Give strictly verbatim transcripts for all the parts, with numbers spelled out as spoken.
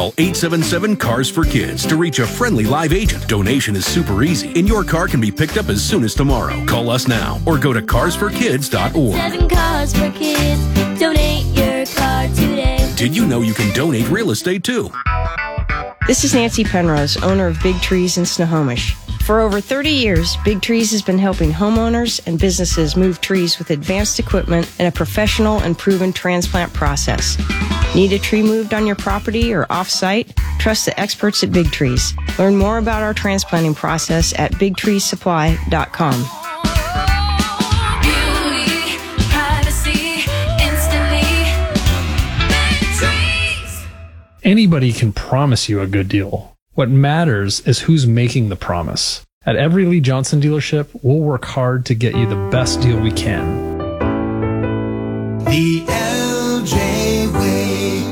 Call eight seven seven, C A R S for Kids to reach a friendly live agent. Donation is super easy, and your car can be picked up as soon as tomorrow. Call us now or go to cars for kids dot org. Seven Cars for Kids. Donate your car today. Did you know you can donate real estate too? This is Nancy Penrose, owner of Big Trees in Snohomish. For over thirty years, Big Trees has been helping homeowners and businesses move trees with advanced equipment and a professional and proven transplant process. Need a tree moved on your property or off-site? Trust the experts at Big Trees. Learn more about our transplanting process at big trees supply dot com. Anybody can promise you a good deal. What matters is who's making the promise. At every Lee Johnson dealership, we'll work hard to get you the best deal we can. The L J Way.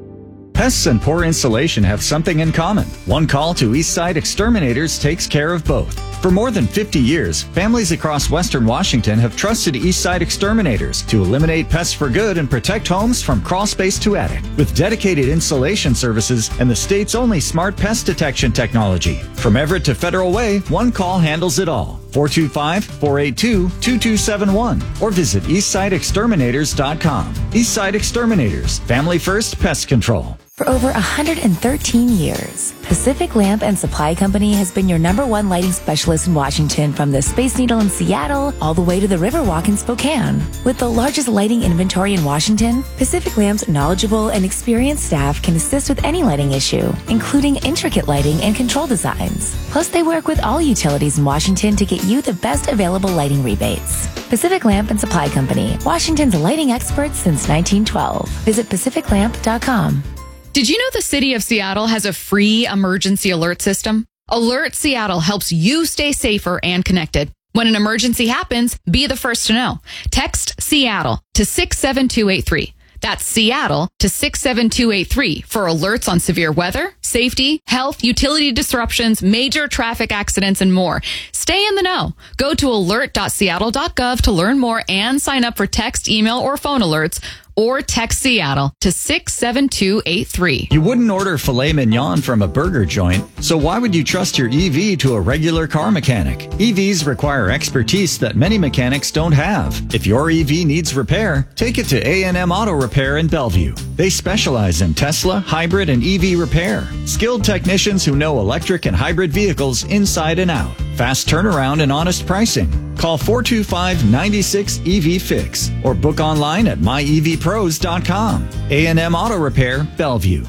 Pests and poor insulation have something in common. One call to Eastside Exterminators takes care of both. For more than fifty years, families across Western Washington have trusted Eastside Exterminators to eliminate pests for good and protect homes from crawl space to attic. With dedicated insulation services and the state's only smart pest detection technology. From Everett to Federal Way, one call handles it all. four two five, four eight two, two two seven one or visit eastside exterminators dot com. Eastside Exterminators, family first pest control. For over one hundred thirteen years, Pacific Lamp and Supply Company has been your number one lighting specialist in Washington, from the Space Needle in Seattle all the way to the Riverwalk in Spokane. With the largest lighting inventory in Washington, Pacific Lamp's knowledgeable and experienced staff can assist with any lighting issue, including intricate lighting and control designs. Plus, they work with all utilities in Washington to get you the best available lighting rebates. Pacific Lamp and Supply Company, Washington's lighting experts since nineteen twelve. Visit pacific lamp dot com. Did you know the city of Seattle has a free emergency alert system? Alert Seattle helps you stay safer and connected. When an emergency happens, be the first to know. Text Seattle to six seven two eight three. That's Seattle to six seven two eight three for alerts on severe weather, safety, health, utility disruptions, major traffic accidents, and more. Stay in the know. Go to alert dot seattle dot gov to learn more and sign up for text, email, or phone alerts, or text Seattle to six seven two eight three. You wouldn't order filet mignon from a burger joint, so why would you trust your E V to a regular car mechanic? E Vs require expertise that many mechanics don't have. If your E V needs repair, take it to A and M Auto Repair in Bellevue. They specialize in Tesla, hybrid, and E V repair. Skilled technicians who know electric and hybrid vehicles inside and out. Fast turnaround and honest pricing. Call four two five, nine six E V Fix or book online at my e v pros dot com. A and M Auto Repair, Bellevue.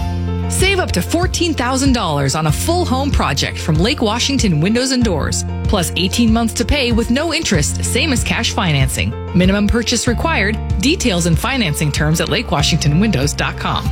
Save up to fourteen thousand dollars on a full home project from Lake Washington Windows and Doors. Plus eighteen months to pay with no interest, same as cash financing. Minimum purchase required. Details and financing terms at lake washington windows dot com.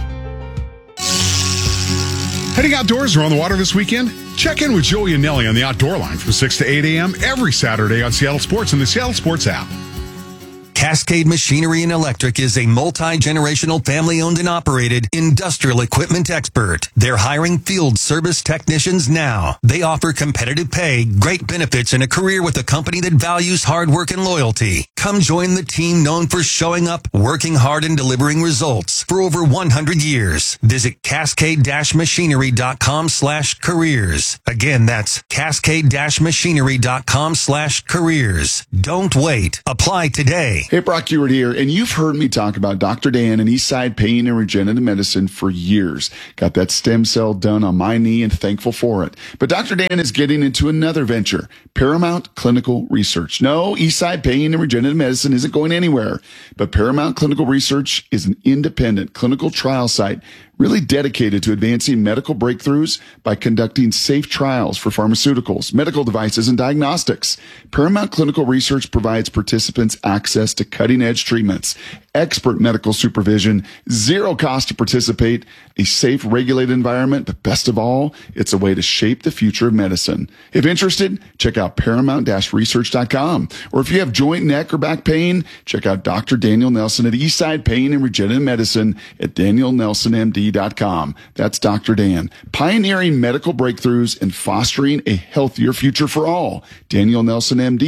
Heading outdoors or on the water this weekend? Check in with Joey and Nelly on the Outdoor Line from six to eight a.m. every Saturday on Seattle Sports and the Seattle Sports app. Cascade Machinery and Electric is a multi-generational family-owned and operated industrial equipment expert. They're hiring field service technicians now. They offer competitive pay, great benefits, and a career with a company that values hard work and loyalty. Come join the team known for showing up, working hard, and delivering results for over one hundred years. Visit cascade machinery dot com slash careers. Again, that's cascade machinery dot com slash careers. Don't wait. Apply today. Hey, Brock Ewart here, and you've heard me talk about Doctor Dan and Eastside Pain and Regenerative Medicine for years. Got that stem cell done on my knee and thankful for it. But Doctor Dan is getting into another venture, Paramount Clinical Research. No, Eastside Pain and Regenerative Medicine isn't going anywhere, but Paramount Clinical Research is an independent clinical trial site really dedicated to advancing medical breakthroughs by conducting safe trials for pharmaceuticals, medical devices, and diagnostics. Paramount Clinical Research provides participants access to cutting-edge treatments, expert medical supervision, zero cost to participate, a safe, regulated environment, but best of all, it's a way to shape the future of medicine. If interested, check out paramount research dot com. Or if you have joint, neck, or back pain, check out Doctor Daniel Nelson at Eastside Pain and Regenerative Medicine at daniel nelson m d dot com. That's Doctor Dan, pioneering medical breakthroughs and fostering a healthier future for all. daniel nelson m d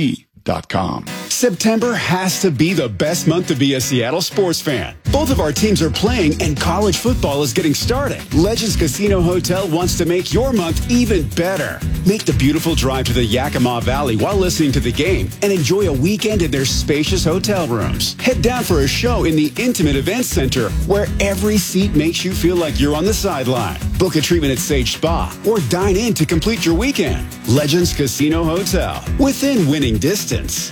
dot com. September has to be the best month to be a Seattle sports fan. Both of our teams are playing and college football is getting started. Legends Casino Hotel wants to make your month even better. Make the beautiful drive to the Yakima Valley while listening to the game and enjoy a weekend in their spacious hotel rooms. Head down for a show in the intimate event center where every seat makes you feel like you're on the sideline. Book a treatment at Sage Spa or dine in to complete your weekend. Legends Casino Hotel, within winning distance.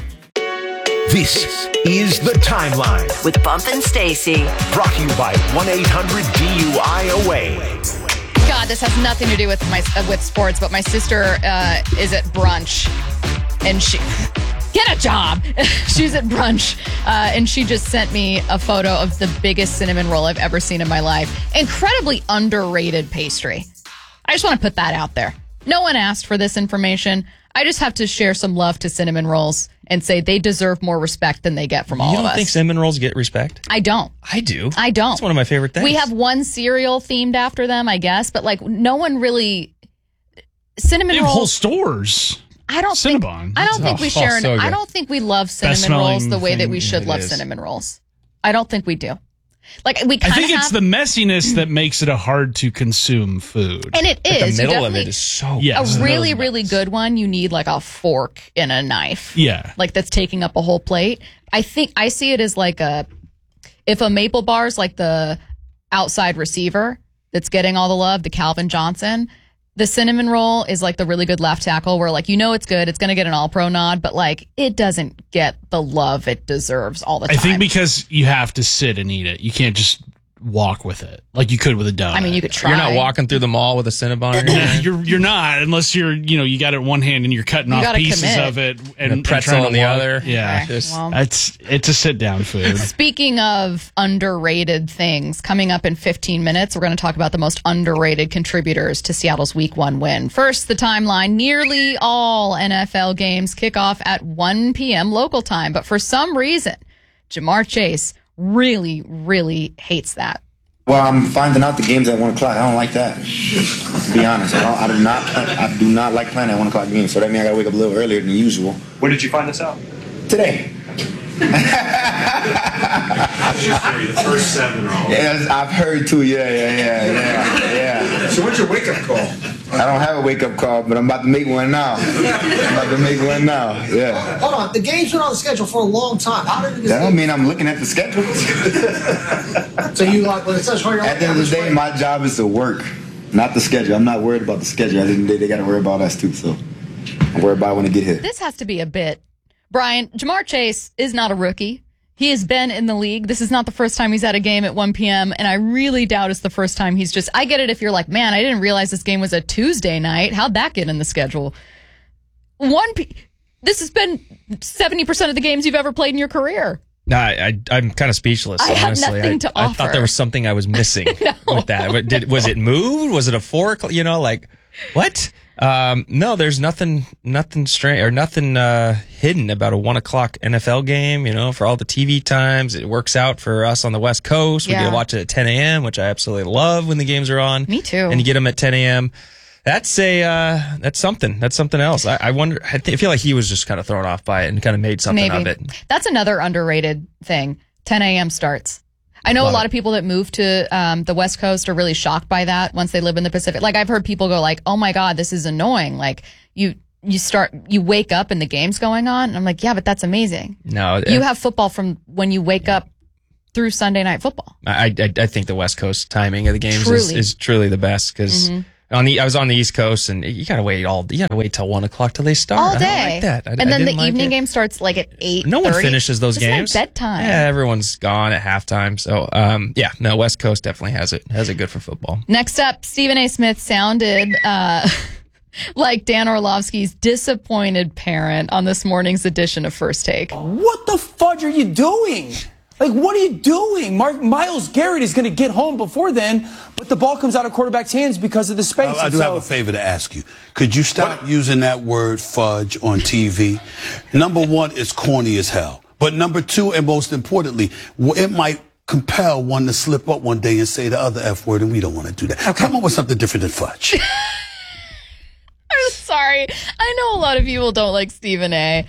This is The Timeline with Bump and Stacy. Brought to you by one eight hundred D U I A W A Y. God, this has nothing to do with my uh, with sports, but my sister uh, is at brunch, and she get a job. She's at brunch, uh, and she just sent me a photo of the biggest cinnamon roll I've ever seen in my life. Incredibly underrated pastry. I just want to put that out there. No one asked for this information. I just have to share some love to cinnamon rolls and say they deserve more respect than they get from all You of don't us. think cinnamon rolls get respect? I don't. I do. I don't. It's one of my favorite things. We have one cereal themed after them, I guess, but like no one really cinnamon They have rolls. whole stores. I don't think. Cinnabon. I don't think we Oh, share. so An, I good. don't think we love cinnamon Best-smelling rolls the way that thing we should it love is. cinnamon rolls. I don't think we do. Like we I kind of think have, it's the messiness that makes it a hard to consume food. and it Like is. The You middle of definitely- it is so yes, a the really, middle's really good one. You need like a fork and a knife. Yeah. Like that's taking up a whole plate. I think I see it as like a, if a maple bar is like the outside receiver that's getting all the love, the Calvin Johnson, the cinnamon roll is like the really good left tackle where like, you know, it's good. It's going to get an all pro nod, but like it doesn't get the love it deserves all the time. I think because you have to sit and eat it. You can't just walk with it like you could with a donut. I mean, you could try. You're not walking through the mall with a Cinnabon in your hand? you're you're not unless you're you know you got it in one hand and you're cutting You off gotta pieces commit. of it and, And and pretzel trying to on the walk. other. Yeah, Okay, well. it's it's a sit down food. Speaking of underrated things, coming up in fifteen minutes, we're going to talk about the most underrated contributors to Seattle's week one win. First, the timeline. Nearly all N F L games kick off at one p.m. local time, but for some reason, Jamar Chase really, really hates that. Well, I'm finding out the games at one o'clock. I don't like that. To be honest, I, don't, I do not. I do not like playing at one o'clock games. So that means I gotta wake up a little earlier than usual. When did you find this out? Today. The first seven roll. Yes, I've heard too. Yeah, yeah, yeah, yeah, yeah. So what's your wake up call? I don't have a wake up call, but I'm about to make one now. I'm about to make one now. Yeah. Hold on, the game's been on the schedule for a long time. How did it? That don't mean I'm looking at the schedule. So you like when it says hurry up? At the end of the day, my job is to work, not the schedule. I'm not worried about the schedule. At the end of the day, they got to worry about us too. So I'm worried about when they get here. This has to be a bit. Brian, Jamar Chase is not a rookie. He has been in the league. This is not the first time he's at a game at one p.m., and I really doubt it's the first time he's just... I get it if you're like, man, I didn't realize this game was a Tuesday night. How'd that get in the schedule? One P... This has been seventy percent of the games you've ever played in your career. No, I, I, I'm kind of speechless, I have honestly. nothing I, to I offer. thought there was something I was missing with that. But Did, was it moved? Was it a four? o'clock? You know, like, what? Um, no, there's nothing, nothing strange or nothing uh, hidden about a one o'clock N F L game. You know, for all the T V times, it works out for us on the West Coast. We Yeah. get to watch it at ten a.m., which I absolutely love when the games are on. Me too. And you get them at ten a.m. That's a uh, that's something. That's something else. I, I wonder. I, th- I feel like he was just kind of thrown off by it and kind of made something Maybe. of it. That's another underrated thing. ten a.m. starts. I know Love a lot it. of people that move to um, the West Coast are really shocked by that once they live in the Pacific. Like I've heard people go like, "Oh my God, this is annoying." Like you, you start, you wake up and the game's going on, and I'm like, "Yeah, but that's amazing." No, You it- have football from when you wake up through Sunday night football. I, I I think the West Coast timing of the games is, Truly. is truly the best because Mhm. on the I was on the East Coast and you gotta wait all you gotta wait till one o'clock till they start All I day. don't like that. I, and I then the didn't like evening it. game starts like at eight. No one finishes those It's my games. bedtime. Yeah, everyone's gone at halftime. So um yeah, no, West Coast definitely has it has it good for football. Next up, Stephen A. Smith sounded uh, like Dan Orlovsky's disappointed parent on this morning's edition of First Take. What the fudge are you doing? Like, what are you doing? Mark, Myles Garrett is going to get home before then, but the ball comes out of quarterback's hands because of the space. I, I do And have so- a favor to ask you. Could you stop using that word fudge on T V? Number one, it's corny as hell. But number two, and most importantly, w- it might compel one to slip up one day and say the other F word, and we don't want to do that. Come up with something different than fudge. I'm sorry. I know a lot of people don't like Stephen A.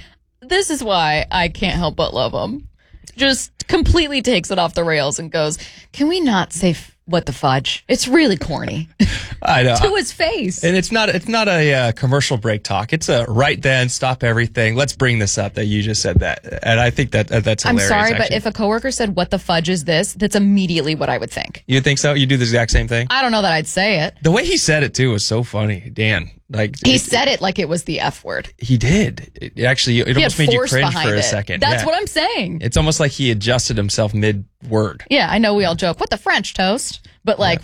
this is why I can't help but love him. Just completely takes it off the rails and goes, can we not say f- what the fudge? It's really corny. I know. To his face. And it's not it's not a uh, commercial break talk. It's a right then, stop everything. Let's bring this up that you just said that. And I think that uh, that's I'm hilarious. sorry, actually. but if a coworker said, what the fudge is this? That's immediately what I would think. You think so? You do the exact same thing? I don't know that I'd say it. The way he said it, too, was so funny. Dan. Like He it, said it like it was the F word. He did. It, it actually, it He almost had made you force cringe behind for a it. second. That's Yeah. what I'm saying. It's almost like he adjusted himself mid-word. Yeah, I know we all joke, what the French toast? But like,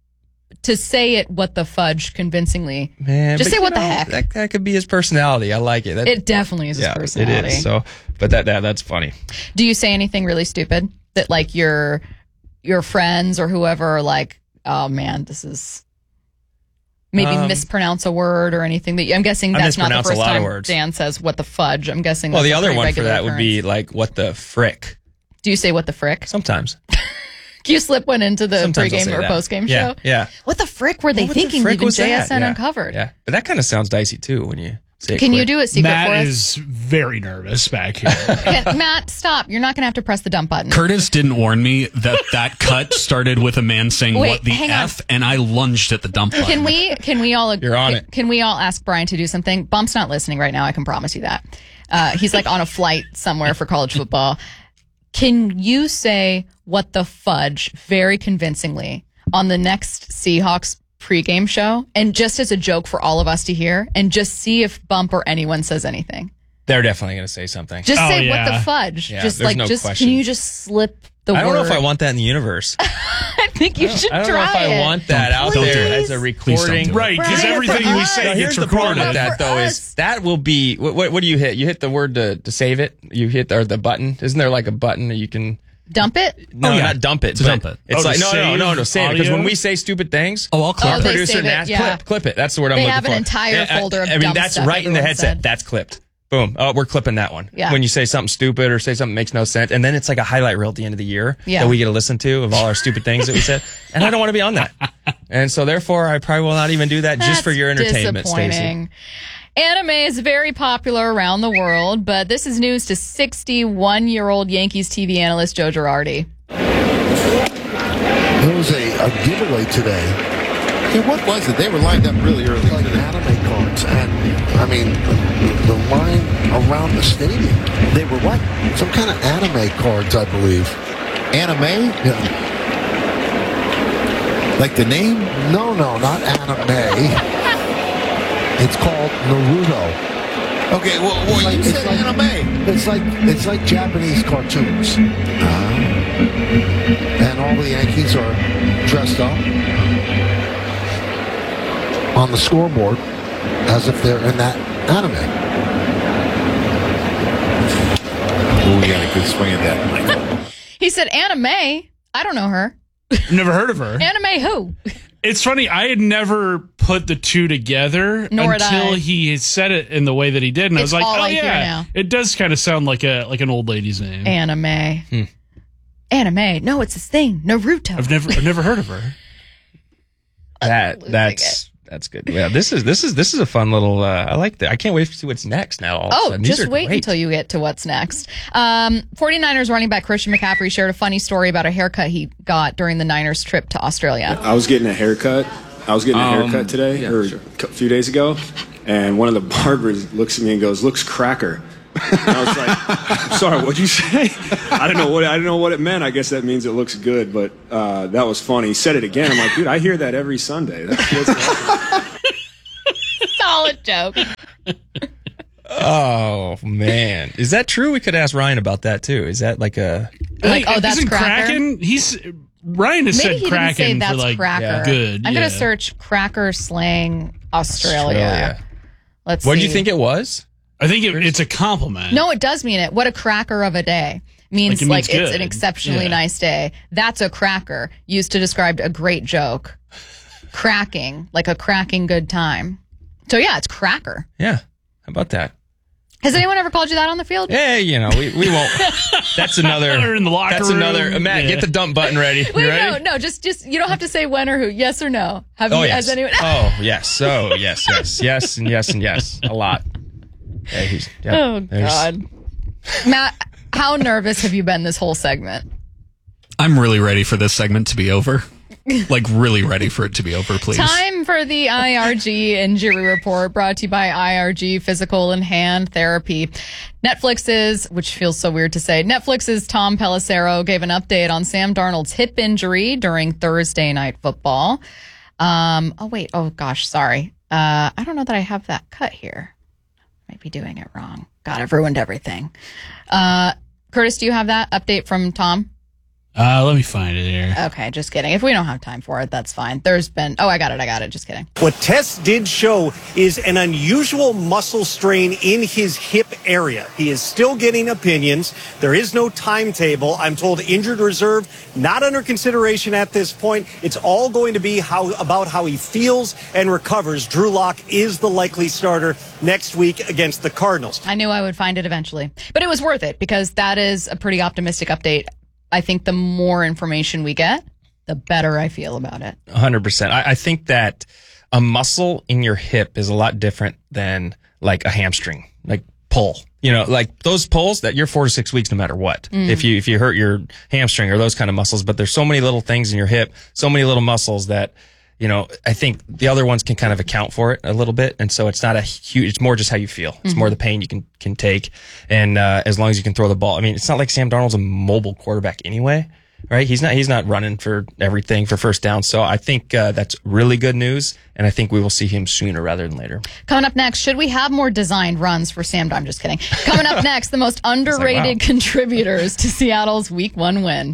to say it what the fudge convincingly, Man, just but say you what the know, heck. That, that could be his personality. I like it. That, It definitely is his yeah, personality. It is. So, but that, that that's funny. Do you say anything really stupid that like your your friends or whoever are like, oh man, this is maybe Um, mispronounce a word or anything that you, I'm guessing I that's not the mispronounce a first lot of time words. Dan says what the fudge. I'm guessing. Well, that's the a other pretty one for regular that would be occurrence. like, what the frick? Do you say what the frick? Sometimes. Can you slip one into the Sometimes I'll pregame say or that. postgame Yeah, show? yeah. What the frick were they What the thinking? frick Leaving was that? J S N Yeah. uncovered. Yeah, but that kind of sounds dicey too when you say it Can you quick. do a secret Matt for us? is very nervous back here. Can- Matt, stop. You're not going to have to press the dump button. Curtis didn't warn me that that cut started with a man saying Wait, what the hang on. F, and I lunged at the dump button. Can we can we all You're on can, it. Can we all ask Brian to do something? Bump's not listening right now. I can promise you that. Uh, he's like on a flight somewhere for college football. Can you say what the fudge very convincingly on the next Seahawks pregame show, and just as a joke for all of us to hear, and just see if Bump or anyone says anything? They're definitely going to say something. Just say what the fudge. Yeah, just there's like no just question. can you just slip the I don't word? know if I want that in the universe. I think you should I don't try know if I it. want that Don't- out don't do there it. as a Please recording. don't do it. Right, 'cause Brian, everything for we us. say Now, gets here's the recorded. problem with that, For though, us. is that will be what, what, what do you hit? You hit the word to, to save it. You hit or the button. Isn't there like a button that you can? Dump it? No, Oh, yeah. not dump it. To but dump it. It's Oh, like to no, no, save no, no, save it because audio? when we say stupid things, Oh, I'll clip Oh, it. they producer save it, Nash, yeah. clip, clip it. That's the word I'm They looking have for. an entire I- I- folder of I mean, dumb that's stuff right in the everyone headset. said. That's clipped. Boom. Oh, we're clipping that one. Yeah. When you say something stupid or say something that makes no sense, and then it's like a highlight reel at the end of the year Yeah. that we get to listen to of all our stupid things that we said, and I don't want to be on that. And so therefore, I probably will not even do that just for your entertainment, Stacey. disappointing. Anime is very popular around the world, but this is news to sixty-one-year-old Yankees T V analyst Joe Girardi. There was a, a giveaway today. Yeah, what was it? They were lined up really early. Like anime cards. And, I mean, the, the line around the stadium. They were what? Some kind of anime cards, I believe. Anime? Yeah. Like the name? No, no, not anime. It's called Naruto. Okay, well, well Like- you it's said like- anime. It's like it's like Japanese cartoons. Uh, and all the Yankees are dressed up on the scoreboard as if they're in that anime. Oh, we got a good swing at that, Michael. He said anime. I don't know her. Never heard of her. Anime who? It's funny. I had never put the two together Nor had until I. he had said it in the way that he did, and I It's was like, all "Oh I hear yeah, now. it does kind of sound like a like an old lady's name." Anime. Hmm. Anime. No, it's this thing. Naruto. I've never I've never heard of her. That that's that's good. Yeah, this is this is this is a fun little. Uh, I like that. I can't wait to see what's next now. All of a Oh, sudden. These just are wait great. until you get to what's next. Um, 49ers running back Christian McCaffrey shared a funny story about a haircut he got during the Niners trip to Australia. I was getting a haircut. I was getting a Um, haircut today, yeah, or sure. a few days ago, and one of the barbers looks at me and goes, "Looks cracker." And I was like, "I'm sorry, what'd you say?" I don't know what I don't know what it meant. I guess that means it looks good, but uh, that was funny. He said it again. I'm like, dude, I hear that every Sunday. That's, that's awesome. Solid joke. Oh man, is that true? We could ask Ryan about that too. Is that like a Like, oh, that's Isn't cracker? Kraken? He's Ryan has Maybe said he didn't say Kraken that's for like cracker. good. I'm yeah. gonna search cracker slang Australia. Australia. Let's What see. do you think it was? I think it, it's a compliment. No, it does mean it. What a cracker of a day. Means Like, it like, means it's good. an exceptionally Yeah. nice day. That's a cracker. Used to describe a great joke. Cracking, like a cracking good time. So yeah, it's cracker. Yeah. How about that? Has anyone ever called you that on the field? Hey, you know, we, we won't. That's another. Or in the locker That's room. another. Matt, Yeah. get the dump button ready. You Wait, ready? no, no, just just you don't have to say when or who. Yes or no. Have Oh you yes. has anyone Oh yes. So yes, yes, yes, and yes, and yes. A lot. Yeah, he's, yeah, oh, there's- God. Matt, how nervous have you been this whole segment? I'm really ready for this segment to be over. Like, really ready for it to be over, please. Time for the I R G injury report, brought to you by I R G Physical and Hand Therapy. Netflix's, which feels so weird to say, Netflix's Tom Pelissero gave an update on Sam Darnold's hip injury during Thursday Night Football. Um, oh, wait. Oh, gosh. Sorry. Uh, I don't know that I have that cut here. Might be doing it wrong. God, I've ruined everything. Uh, Curtis, do you have that update from Tom? Uh, let me find it here. Okay, just kidding. If we don't have time for it, that's fine. There's been... Oh, I got it. I got it. Just kidding. What tests did show is an unusual muscle strain in his hip area. He is still getting opinions. There is no timetable. I'm told injured reserve, not under consideration at this point. It's all going to be how about how he feels and recovers. Drew Lock is the likely starter next week against the Cardinals. I knew I would find it eventually. But it was worth it because that is a pretty optimistic update. I think the more information we get, the better I feel about it. one hundred percent. I, I think that a muscle in your hip is a lot different than like a hamstring, like pull. You know, like those pulls that you're four to six weeks no matter what. Mm. If you if you hurt your hamstring or those kind of muscles, but there's so many little things in your hip, so many little muscles that, you know, I think the other ones can kind of account for it a little bit. And so it's not a huge, it's more just how you feel. It's Mm-hmm. more the pain you can, can take. And, uh, as long as you can throw the ball. I mean, it's not like Sam Darnold's a mobile quarterback anyway, right? He's not, he's not running for everything for first down. So I think, uh, that's really good news. And I think we will see him sooner rather than later. Coming up next, should we have more designed runs for Sam? I'm just kidding. Coming up next, the most underrated wow. contributors to Seattle's week one win.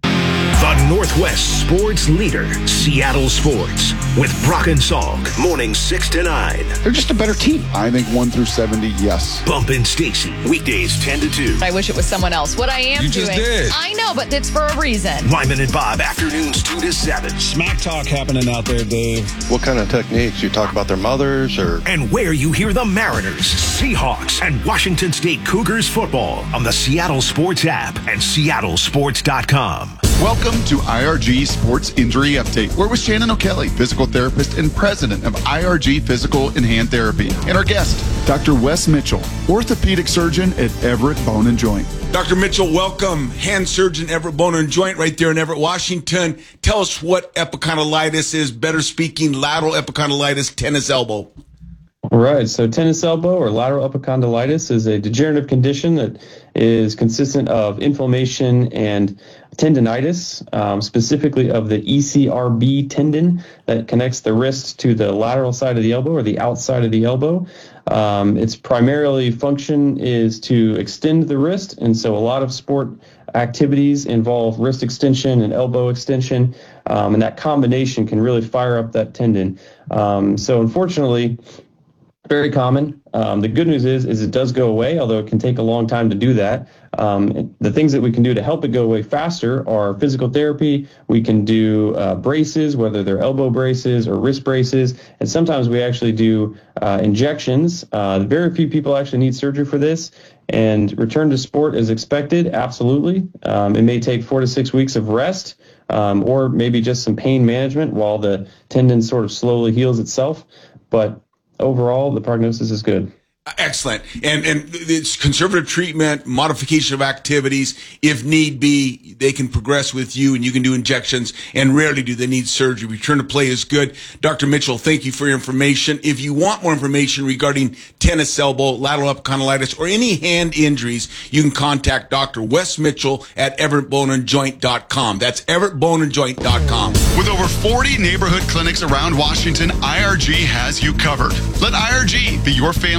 The Northwest sports leader, Seattle Sports, with Brock and Salk, morning six to nine. They're just a better team. I think one through seventy, yes. Bump and Stacy, weekdays ten to two. I wish it was someone else. What I am You just doing, did. I know, but it's for a reason. Wyman and Bob, afternoons two to seven. Smack talk happening out there, Dave. What kind of techniques? You talk about their mothers or? And where you hear the Mariners, Seahawks, and Washington State Cougars football on the Seattle Sports app and seattle sports dot com. Welcome to I R G Sports Injury Update. We're with Shannon O'Kelly, physical therapist and president of I R G Physical and Hand Therapy. And our guest, Doctor Wes Mitchell, orthopedic surgeon at Everett Bone and Joint. Doctor Mitchell, welcome. Hand surgeon, Everett Bone and Joint, right there in Everett, Washington. Tell us what epicondylitis is, better speaking, lateral epicondylitis, tennis elbow. Right. So tennis elbow or lateral epicondylitis is a degenerative condition that is consistent of inflammation and tendinitis, um, specifically of the E C R B tendon that connects the wrist to the lateral side of the elbow or the outside of the elbow. Um, its primarily function is to extend the wrist, and so a lot of sport activities involve wrist extension and elbow extension, um, and that combination can really fire up that tendon. Um, so unfortunately, very common. Um, the good news is, is it does go away, although it can take a long time to do that. Um, the things that we can do to help it go away faster are physical therapy. We can do uh, braces, whether they're elbow braces or wrist braces, and sometimes we actually do uh, injections. Uh, very few people actually need surgery for this. And return to sport is expected, absolutely. Um, it may take four to six weeks of rest, um, or maybe just some pain management while the tendon sort of slowly heals itself. But overall, the prognosis is good. Excellent. And and it's conservative treatment, modification of activities. If need be, they can progress with you and you can do injections, and rarely do they need surgery. Return to play is good. Doctor Mitchell, thank you for your information. If you want more information regarding tennis elbow, lateral epicondylitis, or any hand injuries, you can contact Doctor Wes Mitchell at everett bone and joint dot com. That's everett bone and joint dot com. With over forty neighborhood clinics around Washington, I R G has you covered. Let I R G be your family